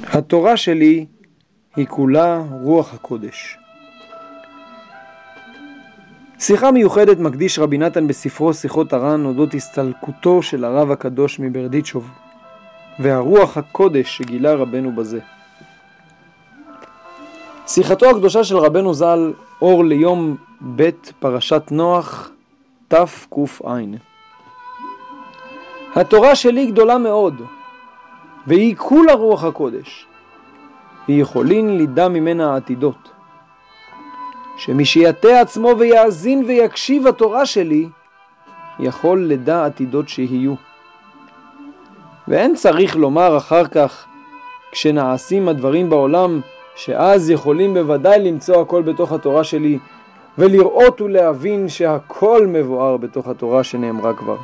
התורה שלי היא כולה רוח הקודש. שיחה מיוחדת מקדיש רבי נתן בספרו שיחות הר"ן אודות הסתלקותו של הרב הקדוש מברדיצ'וב והרוח הקודש שגילה רבנו בזה. שיחתו הקדושה של רבנו ז"ל אור ליום ב' פרשת נוח תק"ע. התורה שלי גדולה מאוד והיא כולה רוח הקודש, ויכולין לידע ממנה העתידות, שמי שיתה עצמו ויאזין ויקשיב התורה שלי יכול לדע עתידות שיהיו. ואין צריך לומר אחר כך כשנעשים הדברים בעולם שאז יכולים בוודאי למצוא הכל בתוך התורה שלי ולראות ולהבין שהכל מבואר בתוך התורה שנאמרה כבר.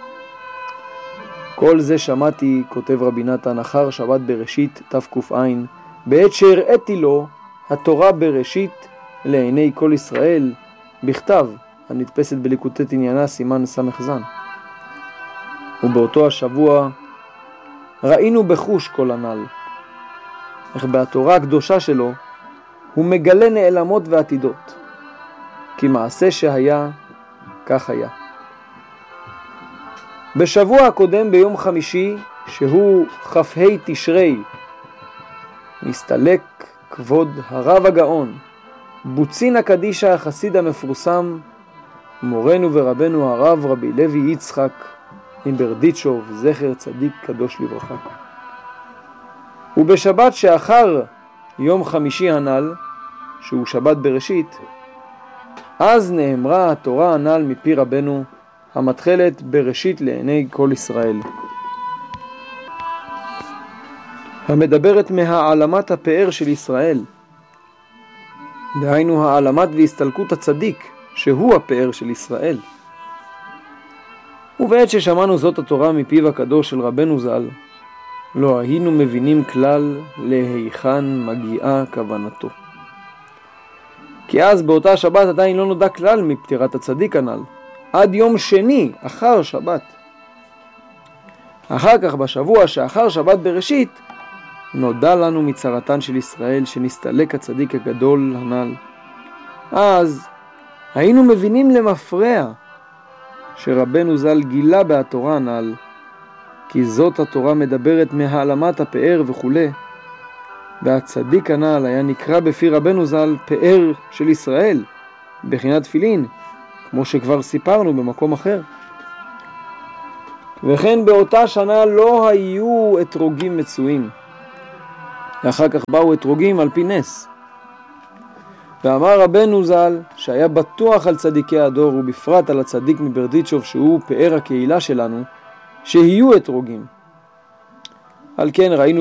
כל זה שמעתי, כותב רבי נתן, אחר שבת בראשית תק"ע, בעת שהראיתי לו התורה בראשית לעיני כל ישראל בכתב, הנתפסת בליקוטי עניינה סימן ס"ז. ובאותו השבוע ראינו בחוש כל הנ"ל, איך בתורה הקדושה שלו הוא מגלה נעלמות ועתידות, כי מעשה שהיה כך היה. בשבוע הקודם ביום חמישי שהוא כ"ה תשרי נסתלק כבוד הרב הגאון בוצין הקדישה החסיד המפורסם מורנו ורבנו הרב רבי לוי יצחק מברדיצ'וב זכר צדיק קדוש לברכה. ובשבת שאחר יום חמישי הנ"ל שהוא שבת בראשית, אז נאמרה התורה הנ"ל מפי רבנו המתחלת בראשית לעיני כל ישראל, המדברת מהעלמת הפאר של ישראל, דהיינו העלמת והסתלקות הצדיק שהוא הפאר של ישראל. ובעת ששמענו זאת התורה מפיו הקדוש של רבנו ז"ל, לא היינו מבינים כלל להיכן מגיעה כוונתו, כי אז באותה שבת עדיין לא נודע כלל מפטירת הצדיק הנ"ל עד יום שני אחר שבת. אחר כך בשבוע שאחר שבת בראשית נודע לנו מצרתן של ישראל שנסתלק הצדיק הגדול הנ"ל. אז היינו מבינים למפרע שרבנו ז"ל גילה בתורה הנ"ל, כי זאת התורה מדברת מהעלמת הפאר וכו', והצדיק הנ"ל היה נקרא בפי רבנו ז"ל פאר של ישראל בחינת תפילין, כמו שכבר סיפרנו במקום אחר. וכן באותה שנה לא היו אתרוגים מצויים, ואחר כך באו אתרוגים על פי נס. ואמר רבנו ז"ל שהיה בטוח על צדיקי הדור ובפרט על הצדיק מברדיצ'וב שהוא פאר הקהילה שלנו שיהיו אתרוגים. על כן ראינו